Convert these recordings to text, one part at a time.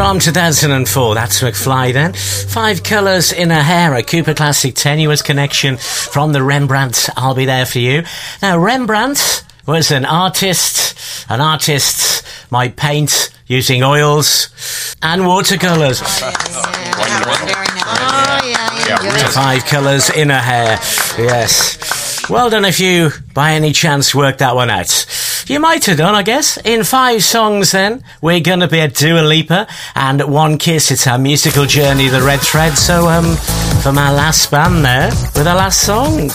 from 2004. That's McFly then. 5 Colours in Her Hair, a Cooper Classic Tenuous Connection from the Rembrandt, I'll Be There For You. Now, Rembrandt was an artist. An artist might paint using oils and watercolours. To 5 Colours in Her Hair. Yes. Well done if you, by any chance, worked that one out. You might have done, I guess. In 5 songs, then, we're going to be a Dua Lipa and One Kiss. It's our musical journey, The Red Thread. So, from our last band there, with our last song.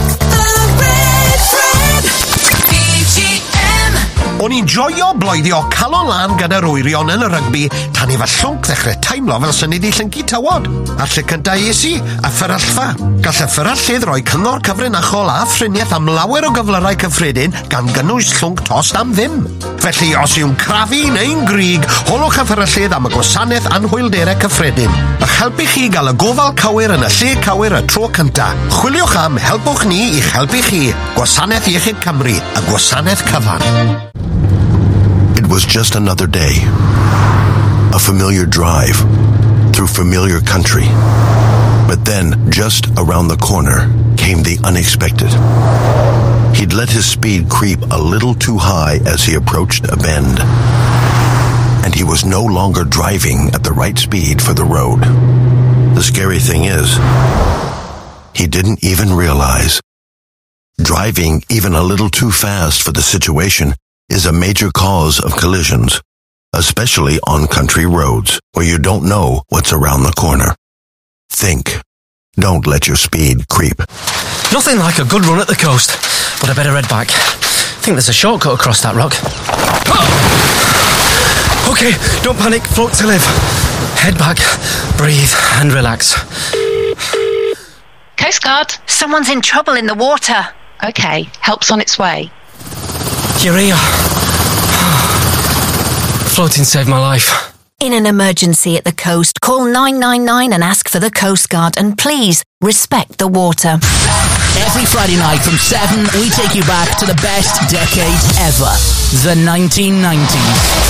O'n i'n joio bloeddio calo lan gyda'r wyrion yn y rygbi tan i fy llwnc ddechrau teimlo fel sy'n i llyncu tywod. A lle cynta esi, a fferyllfa. Gall y fferyllydd roi cyngor cyfrinachol a ffriniaeth am lawer o gyflyrau cyffredin gan gynnwys llwnc tost am ddim. Felly, os yw'n crafu neu'n grig, holwch y fferyllydd am y gwasanaeth anhwylderau cyffredin. Ych helpu chi gael y gofal cywir yn y lle cywir y tro cynta. Chwiliwch am Helpwch Ni i'ch helpu chi. Gwasanaeth Iechyd Cymru, y gwasanaeth cyfan. It was just another day. A familiar drive through familiar country. But then, just around the corner, came the unexpected. He'd let his speed creep a little too high as he approached a bend. And he was no longer driving at the right speed for the road. The scary thing is, he didn't even realize. Driving even a little too fast for the situation is a major cause of collisions, especially on country roads where you don't know what's around the corner. Think. Don't let your speed creep. Nothing like a good run at the coast, but I better head back. Think there's a shortcut across that rock. Oh! Okay, don't panic, float to live. Head back, breathe and relax. Coast Guard. Someone's in trouble in the water. Okay, help's on its way. You're here. Floating saved my life. In an emergency at the coast, call 999 and ask for the Coast Guard, and please respect the water. Every Friday night from 7, we take you back to the best decade ever, the 1990s.